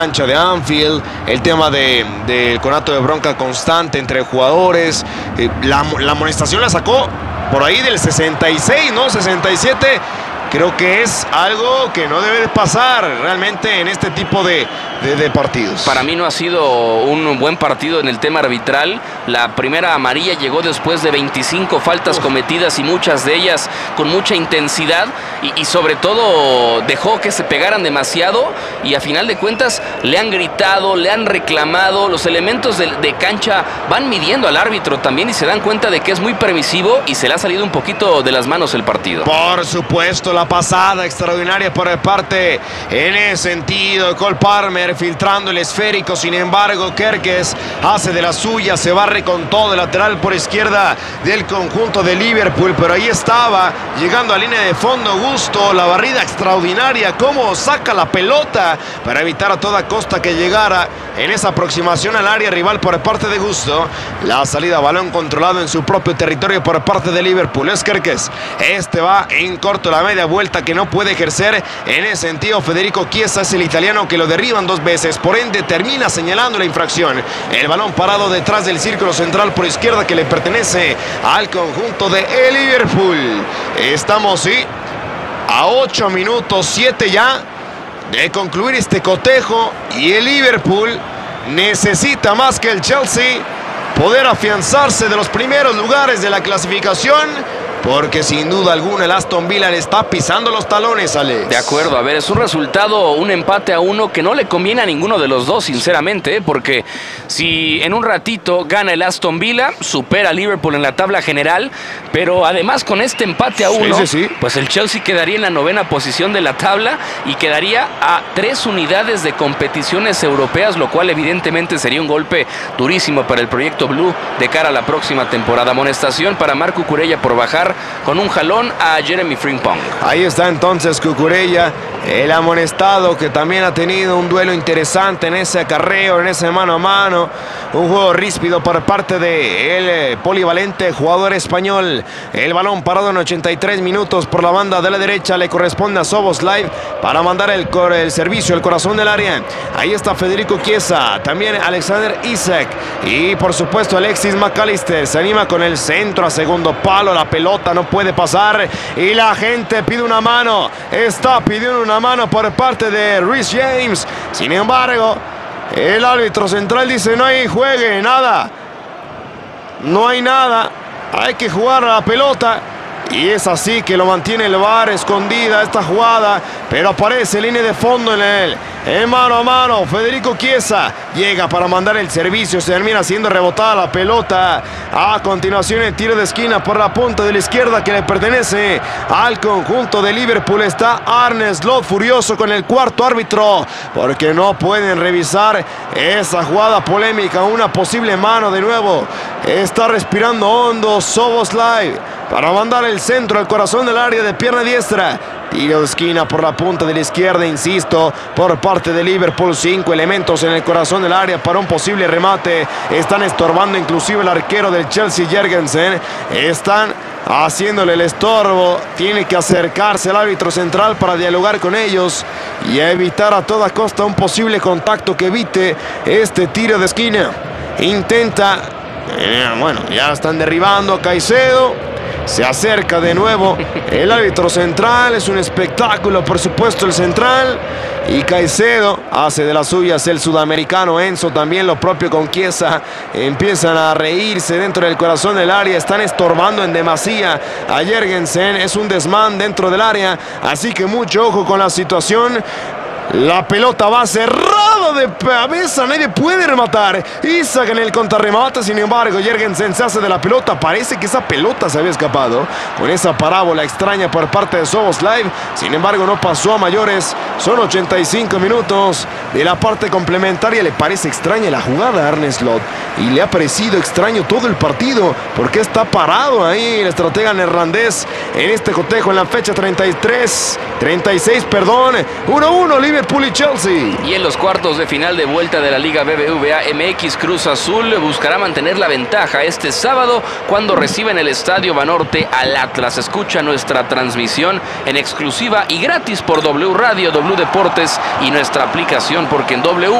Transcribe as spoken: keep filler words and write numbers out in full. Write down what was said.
cancha de Anfield, el tema del de, de conato de bronca constante entre jugadores, eh, la, la amonestación la sacó por ahí del sesenta y seis, ¿no? sesenta y siete, creo que es algo que no debe de pasar realmente en este tipo de, de, de partidos. Para mí no ha sido un buen partido en el tema arbitral. La primera amarilla llegó después de veinticinco faltas Uf. cometidas y muchas de ellas con mucha intensidad y, y sobre todo dejó que se pegaran demasiado y a final de cuentas le han gritado, le han reclamado. Los elementos de, de cancha van midiendo al árbitro también y se dan cuenta de que es muy permisivo y se le ha salido un poquito de las manos el partido. Por supuesto, la pasada extraordinaria por parte en ese sentido. Cole Palmer filtrando el esférico, sin embargo Kerkez hace de la suya, se barre con todo el lateral por izquierda del conjunto de Liverpool, pero ahí estaba llegando a línea de fondo Gusto, la barrida extraordinaria, cómo saca la pelota para evitar a toda costa que llegara en esa aproximación al área rival por parte de Gusto. La salida a balón controlado en su propio territorio por parte de Liverpool. Es Kerkez, este va en corto, la media vuelta que no puede ejercer en ese sentido Federico Chiesa, es el italiano que lo derriban dos veces, por ende termina señalando la infracción. El balón parado detrás del círculo central por izquierda que le pertenece al conjunto de el Liverpool. Estamos sí a ocho minutos siete ya de concluir este cotejo y el Liverpool necesita más que el Chelsea poder afianzarse de los primeros lugares de la clasificación, porque sin duda alguna el Aston Villa le está pisando los talones, Alex. De acuerdo, a ver, es un resultado, un empate a uno que no le conviene a ninguno de los dos, sinceramente, ¿eh? Porque si en un ratito gana el Aston Villa, supera a Liverpool en la tabla general, pero además con este empate a uno, sí, sí, sí. pues el Chelsea quedaría en la novena posición de la tabla y quedaría a tres unidades de competiciones europeas, lo cual evidentemente sería un golpe durísimo para el proyecto Blue de cara a la próxima temporada. Amonestación para Marc Cucurella por bajar con un jalón a Jeremy Frimpong. Ahí está entonces Cucurella, el amonestado que también ha tenido un duelo interesante en ese acarreo, en ese mano a mano, un juego ríspido por parte del polivalente jugador español. El balón parado en ochenta y tres minutos por la banda de la derecha le corresponde a Szoboszlai para mandar el, el servicio al corazón del área. Ahí está Federico Chiesa, también Alexander Isak y por supuesto Alexis McAllister se anima con el centro a segundo palo, la pelota no puede pasar y la gente pide una mano, está pidiendo una mano por parte de Reece James. Sin embargo, el árbitro central dice no hay juegue, nada, no hay nada, hay que jugar a la pelota. Y es así que lo mantiene el V A R escondida esta jugada, pero aparece línea de fondo en él. En mano a mano, Federico Chiesa llega para mandar el servicio, se termina siendo rebotada la pelota. A continuación el tiro de esquina por la punta de la izquierda que le pertenece al conjunto de Liverpool. Está Arne Slot furioso con el cuarto árbitro porque no pueden revisar esa jugada polémica, una posible mano de nuevo. Está respirando hondo Szoboszlai para mandar el centro al corazón del área de pierna diestra. Tiro de esquina por la punta de la izquierda, insisto, por parte de Liverpool. Cinco elementos en el corazón del área para un posible remate. Están estorbando inclusive el arquero del Chelsea, Jørgensen. Están haciéndole el estorbo. Tiene que acercarse al árbitro central para dialogar con ellos y evitar a toda costa un posible contacto que evite este tiro de esquina. Intenta, eh, bueno, ya están derribando a Caicedo. Se acerca de nuevo el árbitro central. Es un espectáculo, por supuesto, el central. Y Caicedo hace de las suyas el sudamericano. Enzo también lo propio con Chiesa. Empiezan a reírse dentro del corazón del área. Están estorbando en demasía a Jørgensen. Es un desmán dentro del área. Así que mucho ojo con la situación. La pelota va cerrada de cabeza, nadie puede rematar. Isak en el contrarremate, sin embargo, Jørgensen se hace de la pelota. Parece que esa pelota se había escapado con esa parábola extraña por parte de Szoboszlai. Sin embargo, no pasó a mayores. Son ochenta y cinco minutos de la parte complementaria. Le parece extraña la jugada a Arne Slot y le ha parecido extraño todo el partido porque está parado ahí el estratega neerlandés en este cotejo en la fecha treinta y tres, treinta y seis, perdón. uno uno, Liverpool Liverpool y Chelsea. Y en los cuartos de final de vuelta de la Liga B B V A M X, Cruz Azul buscará mantener la ventaja este sábado cuando reciba en el Estadio Banorte al Atlas. Escucha nuestra transmisión en exclusiva y gratis por W Radio, W Deportes y nuestra aplicación, porque en W